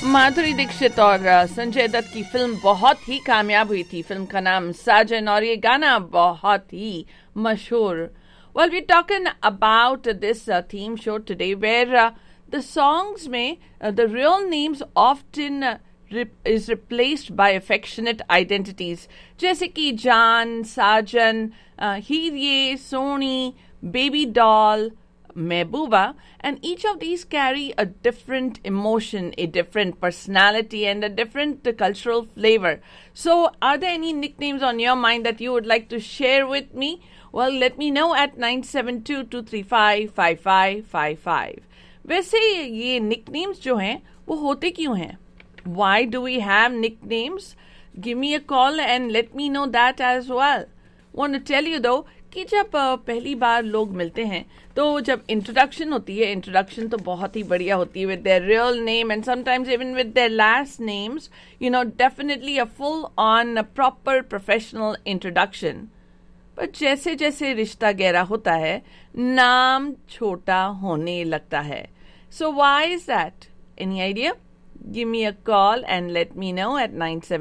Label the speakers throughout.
Speaker 1: माधुरी दीक्षित और संजय दत्त की फिल्म बहुत ही कामयाब हुई थी. फिल्म का नाम साजन और ये गाना बहुत ही मशहूर. Well, we're talking about this theme show today where the songs में the real names often is replaced by affectionate identities जैसे कि जान, साजन, हीरे, Soni, baby doll, Mehbooba, and each of these carry a different emotion, a different personality, and a different cultural flavor. So, are there any nicknames on your mind that you would like to share with me? Well, let me know at 972-235-5555. वैसे ये nicknames जो हैं वो होते क्यों हैं? Why do we have nicknames? Give me a call and let me know that as well. Want to tell you though कि जब पहली बार लोग मिलते हैं तो जब इंट्रोडक्शन होती है, इंट्रोडक्शन तो बहुत ही बढ़िया होती है with their real name and sometimes even with their last names, you know, definitely a full on proper professional introduction. पर जैसे जैसे रिश्ता गहरा होता है नाम छोटा होने लगता है. So why is that? Any idea? Give me a call and let me know at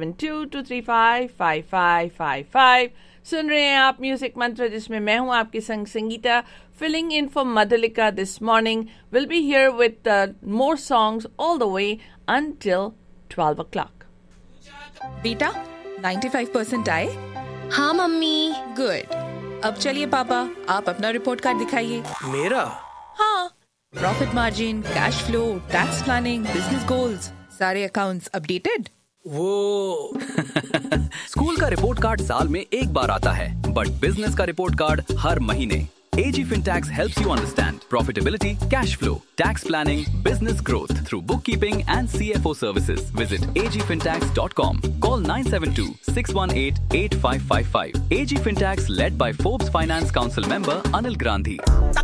Speaker 1: 972-235-5555. सुन रहे हैं आप म्यूजिक मंत्र जिसमें मैं हूं आपके संग Sangeeta, filling in for Madhulika this morning. We'll be here with more songs all the way until 12 o'clock.
Speaker 2: बेटा 95% आए?
Speaker 3: हाँ मम्मी.
Speaker 2: गुड. अब चलिए पापा, आप अपना रिपोर्ट कार्ड दिखाइए.
Speaker 4: मेरा?
Speaker 2: हाँ, profit margin, cash flow, tax planning, business goals, सारे अकाउंट्स अपडेटेड.
Speaker 4: वो
Speaker 5: स्कूल का रिपोर्ट कार्ड साल में एक बार आता है, बट बिजनेस का रिपोर्ट कार्ड हर महीने. AG Fintax helps you understand profitability, cash flow, tax planning, business growth through bookkeeping and CFO services. Visit agfintax.com. Call 972-618-8555. AG Fintax led by Forbes Finance Council member Anil Gandhi.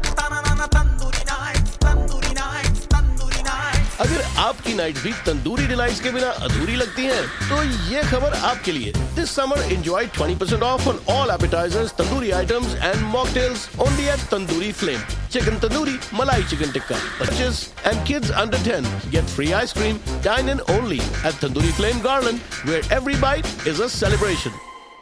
Speaker 6: अगर आपकी night भी tandoori delights के बिना अधूरी लगती हैं, तो ये खबर आपके लिए. This summer enjoy 20% of on all appetisers, tandoori items and mocktails only eight tandoori flame. Chicken tandoori, मलाई chicken tikka, बच्चेस and kids under 10 get free ice cream. Dine in only eight tandoori flame garden, where every bite is a celebration.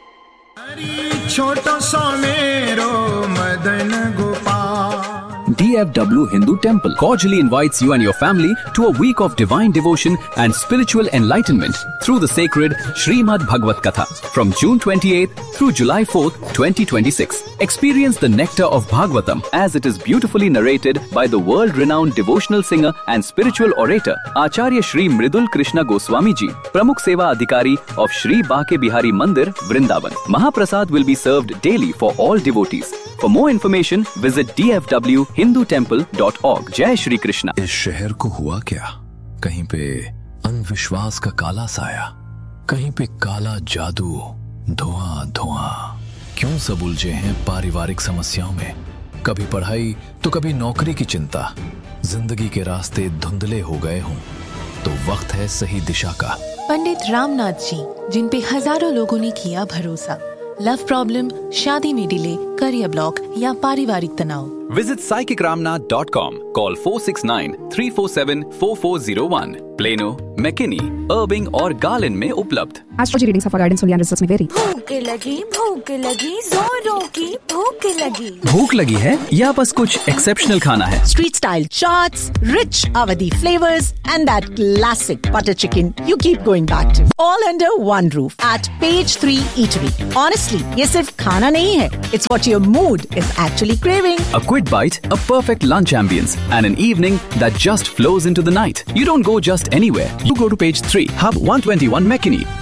Speaker 7: छोटा सा मेरो Madan Gopal.
Speaker 5: DFW Hindu Temple cordially invites you and your family to a week of divine devotion and spiritual enlightenment through the sacred Srimad Bhagavad Katha from June 28th through July 4th, 2026. Experience the nectar of Bhagavatam as it is beautifully narrated by the world-renowned devotional singer and spiritual orator Acharya Shri Mridul Krishna Goswami Ji, Pramukh Seva Adhikari of Shri Bake Bihari Mandir, Vrindavan. Mahaprasad will be served daily for all devotees. For more information, visit dfwhindutemple.org. जय श्री कृष्णा.
Speaker 8: इस शहर को हुआ क्या? कहीं पे अनविश्वास का काला साया, कहीं पे काला जादू, धुआं धुआं. क्यों सब उलझे हैं पारिवारिक समस्याओं में? कभी पढ़ाई तो कभी नौकरी की चिंता. जिंदगी के रास्ते धुंधले हो गए हों तो वक्त है सही दिशा का.
Speaker 9: पंडित रामनाथ जी, जिन पे हजारों लोगों ने किया भरोसा. लव प्रॉब्लम, शादी में डिले, करियर ब्लॉक या पारिवारिक तनाव.
Speaker 5: Visit psychicramnath.com. Call 469-347-4401. Plano, McKinney, Irving और Garland में उपलब्ध.
Speaker 10: Astrology readings of our guidance only and results may vary.
Speaker 3: भूख लगी, जोरों की भूख लगी.
Speaker 5: भूख लगी है या बस कुछ एक्सेप्शनल खाना है?
Speaker 11: Street style chaats, rich Awadhi flavors and that classic butter chicken you keep going back to. All under one roof at Page 3 Eatery. Honestly, ये सिर्फ खाना नहीं है. It's what your mood is actually craving.
Speaker 5: A quick bite, a perfect lunch ambience, and an evening that just flows into the night. You don't go just anywhere. You go to Page 3, Hub 121 McKinney.